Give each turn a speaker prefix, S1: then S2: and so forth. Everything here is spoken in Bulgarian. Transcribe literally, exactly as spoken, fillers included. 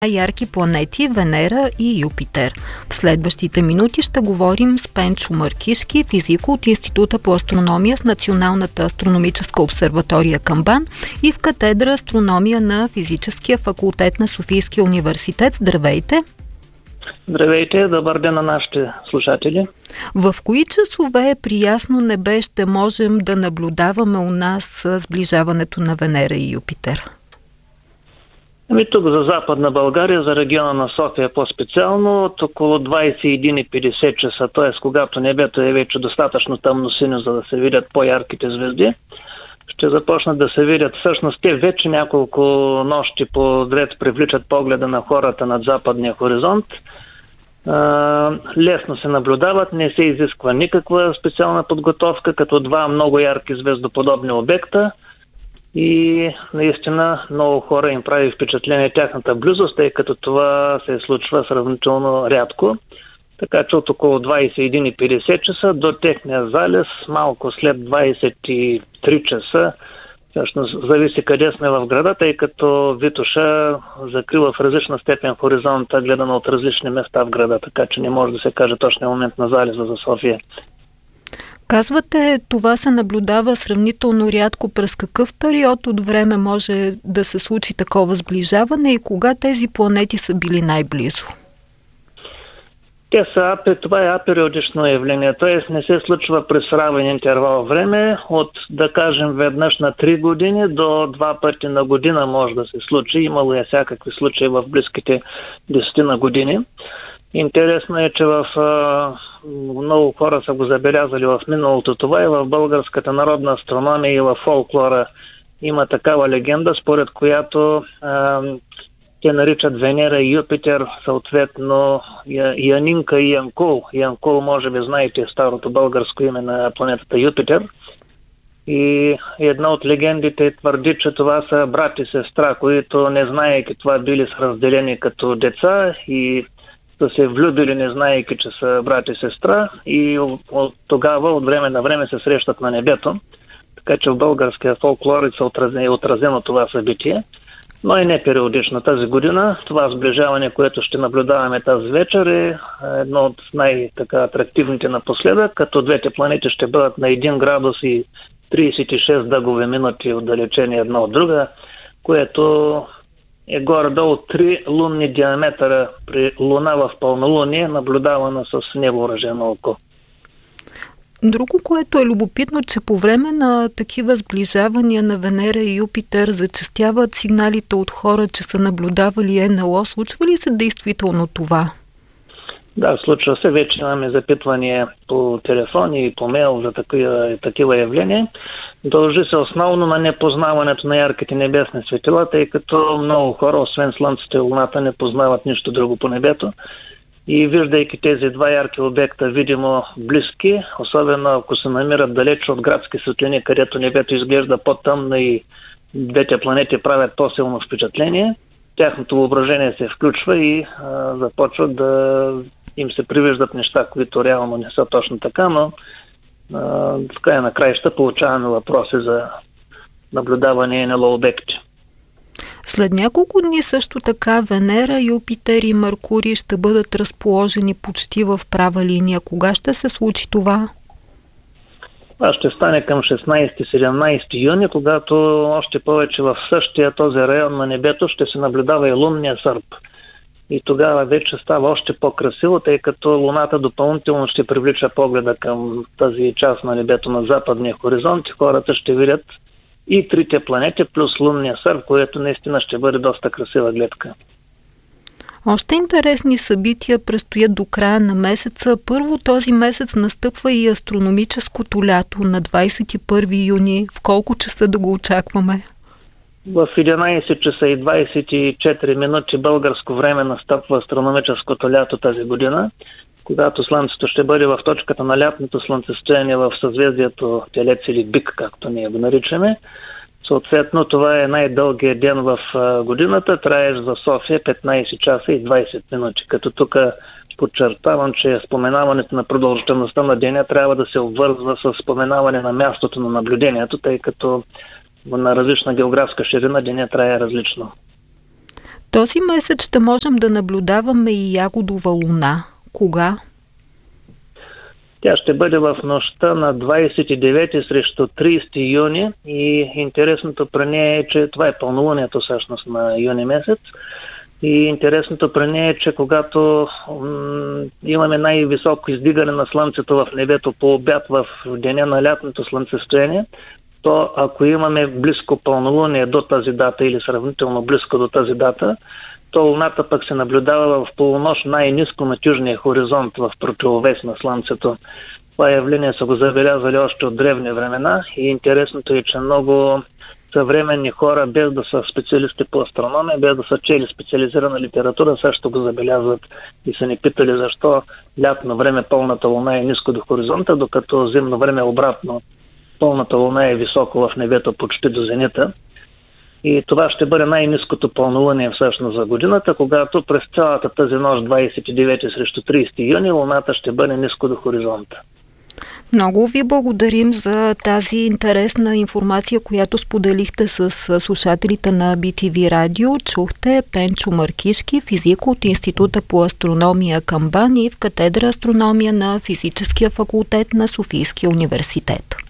S1: ярки планети Венера и Юпитер. В следващите минути ще говорим с Пенчо Маркишки, физик от Института по астрономия с Националната астрономическа обсерватория към БАН и в катедра астрономия на Физическия факултет на Софийския университет. Здравейте!
S2: Здравейте, добър ден на нашите слушатели.
S1: В кои часове при ясно небе ще можем да наблюдаваме у нас сближаването на Венера и Юпитер?
S2: Ами тук за Западна България, за региона на София по-специално, от около двадесет и една и петдесет часа, т.е. когато небето е вече достатъчно тъмно-синьо, за да се видят по-ярките звезди, ще започнат да се видят. Всъщност те вече няколко нощи подред привличат погледа на хората над западния хоризонт. А, лесно се наблюдават, не се изисква никаква специална подготовка, като два много ярки звездоподобни обекта. И наистина много хора им прави впечатление тяхната близост, тъй като това се случва сравнително рядко. Така че от около двадесет и една и петдесет часа до техния залез, малко след двадесет и три часа, всъщност зависи къде сме в града, тъй като Витоша закрива в различна степен хоризонта, гледано от различни места в града, така че не може да се каже точния момент на залеза за София.
S1: Казвате, това се наблюдава сравнително рядко. През какъв период от време може да се случи такова сближаване и кога тези планети са били най-близо?
S2: Те са, това е апериодично явление, т.е. не се случва през равен интервал време, от да кажем веднъж на три години до два пъти на година може да се случи. Имало е всякакви случаи в близките десетина години. Интересно е, че в а, много хора са го забелязали в миналото това и в българската народна астрономия и в фолклора има такава легенда, според която а, те наричат Венера и Юпитер съответно Янинка и Янкул. Янкул, може би знаете старото българско име на планетата Юпитер. И една от легендите твърди, че това са брат и сестра, които не знаейки това били разделени като деца и да се влюбили, не знаейки, че са брат и сестра, и от, от тогава, от време на време се срещат на небето. Така че в българския фолклор е отразено това събитие, но и не периодично тази година. Това сближаване, което ще наблюдаваме тази вечер, е едно от най-атрактивните напоследък, като двете планети ще бъдат на един градус и тридесет и шест дъгови минути отдалечени една от друга, което е горе-долу три лунни диаметъра при Луна в пълнолуние, наблюдавана с невъоръжено око.
S1: Друго, което е любопитно, че по време на такива сближавания на Венера и Юпитер зачестяват сигналите от хора, че са наблюдавали НЛО. Случва ли се действително това?
S2: Да, случва се. Вече имаме запитвания по телефон и по мейл за такива, такива явления. Дължи се основно на непознаването на ярките небесни светила, тъй като много хора, освен Слънцето и Луната, не познават нищо друго по небето. И виждайки тези два ярки обекта видимо близки, особено ако се намират далеч от градски светлини, където небето изглежда по-тъмно и двете планети правят по-силно впечатление, тяхното въображение се включва и а, започват да им се привиждат неща, които реално не са точно така, но а, в края на краища получаваме въпроси за наблюдаване на НЛО обекти.
S1: След няколко дни също така Венера, Юпитер и Меркурий ще бъдат разположени почти в права линия. Кога ще се случи това?
S2: Това ще стане към шестнадесети-седемнадесети юни, когато още повече в същия този район на небето ще се наблюдава и лунния сърп. И тогава вече става още по-красиво, тъй като Луната допълнително ще привлича погледа към тази част на небето на западния хоризонт и хората ще видят и трите планети плюс лунния сърп, което наистина ще бъде доста красива гледка.
S1: Още интересни събития предстоят до края на месеца. Първо този месец настъпва и астрономическото лято на двадесет и първи юни. В колко часа да го очакваме?
S2: В единадесет часа и двадесет и четири минути българско време настъпва астрономическото лято тази година, когато Слънцето ще бъде в точката на лятното слънцестояние в съзвездието Телец или Бик, както ние го наричаме. Съответно, това е най-дългият ден в годината, траещ за София петнадесет часа и двадесет минути. Като тук подчертавам, че споменаването на продължителността на деня трябва да се обвързва с споменаване на мястото на наблюдението, тъй като на различна географска ширина деня трае различно.
S1: Този месец ще можем да наблюдаваме и ягодова луна. Кога?
S2: Тя ще бъде в нощта на двадесет и девети срещу тридесети юни и интересното при нея е, че това е пълнолунието всъщност на юни месец. И интересното при нея е, че когато м- имаме най-високо издигане на Слънцето в небето по обяд в деня на лятното слънцестояние, то ако имаме близко пълнолуние до тази дата или сравнително близко до тази дата, то луната пък се наблюдава в полунощ най-ниско над южния хоризонт в противовес на Слънцето. Това явление са го забелязали още от древни времена и интересното е, че много съвременни хора, без да са специалисти по астрономия, без да са чели специализирана литература, също го забелязват и са ни питали защо лятно време пълната луна е ниско до хоризонта, докато зимно време обратно. Пълната луна е високо в небето, почти до зенита. И това ще бъде най-ниското пълнолуние всъщност за годината, когато през цялата тази нощ, двадесет и девети срещу тридесети юни, луната ще бъде ниско до хоризонта.
S1: Много ви благодарим за тази интересна информация, която споделихте с слушателите на би ти ви Радио. Чухте Пенчо Маркишки, физик от Института по астрономия към БАН и в катедра астрономия на Физическия факултет на Софийския университет.